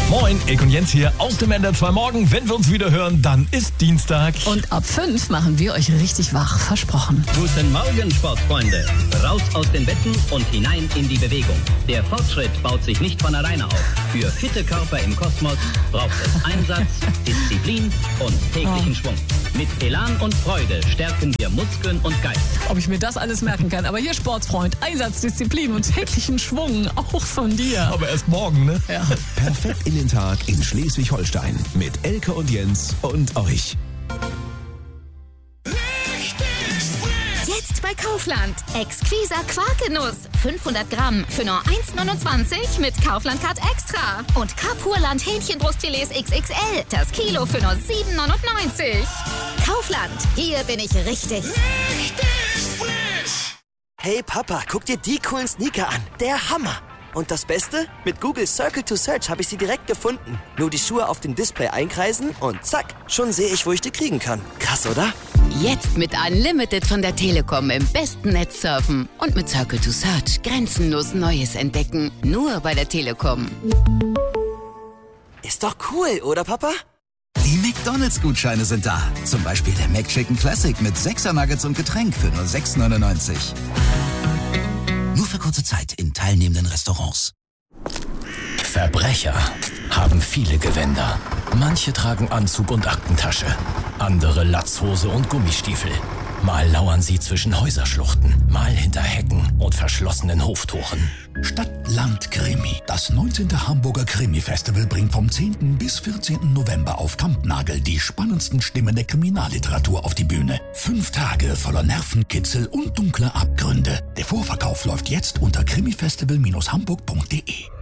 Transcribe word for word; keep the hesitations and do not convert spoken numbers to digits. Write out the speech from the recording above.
Moin, Eck und Jens hier aus dem N D R zwei Morgen. Wenn wir uns wieder hören, dann ist Dienstag. Und ab fünf machen wir euch richtig wach, versprochen. Guten Morgen, Sportfreunde. Raus aus den Betten und hinein in die Bewegung. Der Fortschritt baut sich nicht von alleine auf. Für fitte Körper im Kosmos braucht es Einsatz, Disziplin und täglichen Schwung. Mit Elan und Freude stärken wir Muskeln und Geist. Ob ich mir das alles merken kann. Aber hier, Sportsfreund, Einsatz, Disziplin und täglichen Schwung, auch von dir. Aber erst morgen, ne? Ja. Perfekt in den Tag in Schleswig-Holstein mit Elke und Jens und euch. Jetzt bei Kaufland. Exquiser Quarkenuss. fünfhundert Gramm für nur eins neunundzwanzig mit Kaufland-Card Extra. Und Kapurland Hähnchenbrustfilets X X L. Das Kilo für nur sieben neunundneunzig. Kaufland. Hier bin ich richtig. Richtig frisch. Hey Papa, guck dir die coolen Sneaker an. Der Hammer. Und das Beste? Mit Google Circle to Search habe ich sie direkt gefunden. Nur die Schuhe auf dem Display einkreisen und zack, schon sehe ich, wo ich die kriegen kann. Krass, oder? Jetzt mit Unlimited von der Telekom im besten Netz surfen. Und mit Circle to Search grenzenlos Neues entdecken. Nur bei der Telekom. Ist doch cool, oder Papa? Die McDonalds-Gutscheine sind da. Zum Beispiel der McChicken Classic mit sechser Nuggets und Getränk für nur sechs neunundneunzig. Nur für kurze Zeit in teilnehmenden Restaurants. Verbrecher haben viele Gewänder. Manche tragen Anzug und Aktentasche, andere Latzhose und Gummistiefel. Mal lauern sie zwischen Häuserschluchten, mal hinter Hecken und verschlossenen Hoftoren. Stadt-Land-Krimi. Das neunzehnte Hamburger Krimi-Festival bringt vom zehnten bis vierzehnten November auf Kampnagel die spannendsten Stimmen der Kriminalliteratur auf die Bühne. Fünf Tage voller Nervenkitzel und dunkler Abgründe. Der Vorverkauf läuft jetzt unter krimifestival Bindestrich hamburg punkt de.